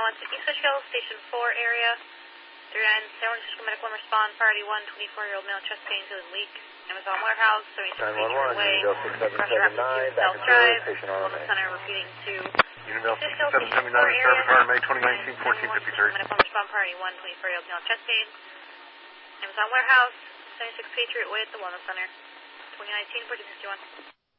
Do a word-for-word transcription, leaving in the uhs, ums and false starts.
one to East Fishkill, Station four area. three nine, San Francisco Medical Response, priority one, twenty-four-year-old male chest pain to the leak. Amazon Warehouse, seventy-six Patriot Way, Pressure Rapid two, South Drive, Wellness Center, repeating to Univille Fishkill, seven Station seventy-nine, four area. service card, May twenty nineteen, fourteen fifty-three. Medical Response, priority one, twenty-four-year-old male chest pain. Amazon Warehouse, seventy-six Patriot Way at the Wellness Center, twenty nineteen, fourteen fifty-one.